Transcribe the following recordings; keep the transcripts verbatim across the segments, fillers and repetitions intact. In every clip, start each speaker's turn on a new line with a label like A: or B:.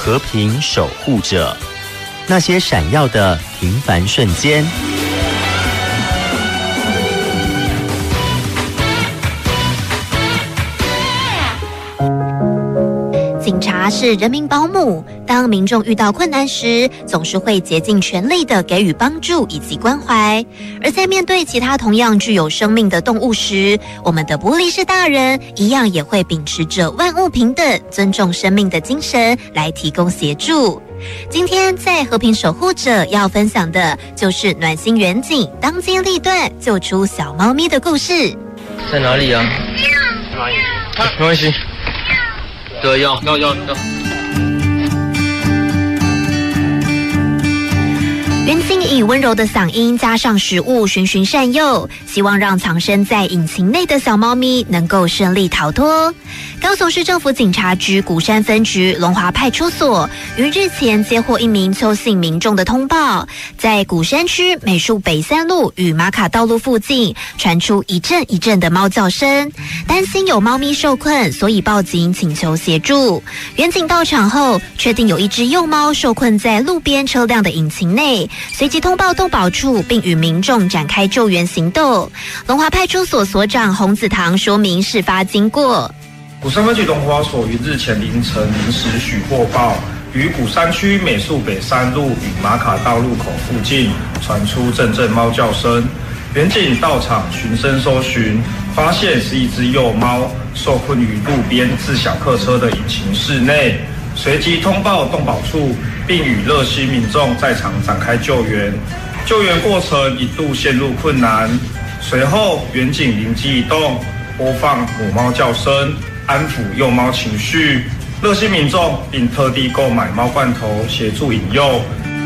A: 和平守护者，那些闪耀的平凡瞬间。
B: 警察是人民保姆，当民众遇到困难时，总是会竭尽全力地给予帮助以及关怀。而在面对其他同样具有生命的动物时，我们的玻璃士大人一样也会秉持着万物平等、尊重生命的精神来提供协助。今天在和平守护者要分享的就是暖心远景当机立断救出小猫咪的故事。
C: 在哪里啊？哪里？啊，没关系。对，要要要要。
B: 远景以温柔的嗓音加上食物循循善诱，希望让藏身在引擎内的小猫咪能够顺利逃脱。高雄市政府警察局鼓山分局龙华派出所于日前接获一名邱姓民众的通报，在鼓山区美术北三路与马卡道路附近传出一阵一阵的猫叫声，担心有猫咪受困，所以报警请求协助。远警到场后，确定有一只幼猫受困在路边车辆的引擎内，随即通报动保处，并与民众展开救援行动。龙华派出所所长洪子堂说明事发经过。
D: 鼓山分局龙华所于日前凌晨零时许获报，于鼓山区美术北三路与马卡道路口附近传出阵阵猫叫声。远警到场循声搜寻，发现是一只幼猫受困于路边自小客车的引擎室内，随即通报动保处，并与热心民众在场展开救援。救援过程一度陷入困难，随后远警灵机一动，播放母猫叫声，安抚幼猫情绪。热心民众并特地购买猫罐头协助引诱。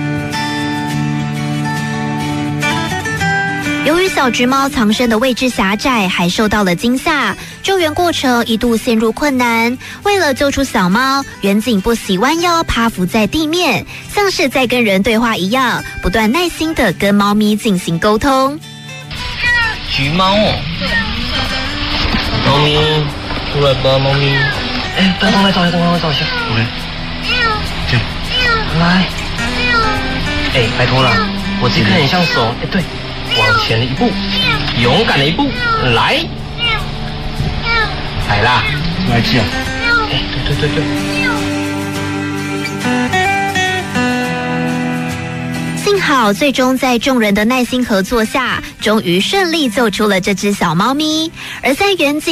B: 由于小橘猫藏身的位置狭窄，还受到了惊吓，救援过程一度陷入困难。为了救出小猫，远警不惜弯腰趴伏在地面，像是在跟人对话一样，不断耐心地跟猫咪进行沟通。
C: 橘猫哦，猫咪出来吧，猫咪。哎，东东来找一下，东东来找一下。OK。这样。来。哎，拜托了，我自己看你像手。哎，对。往前一步，勇敢的一步，来，来啦，来这样，哎，对对对
B: 对。幸好最终在众人的耐心合作下，终于顺利救出了这只小猫咪。而在远景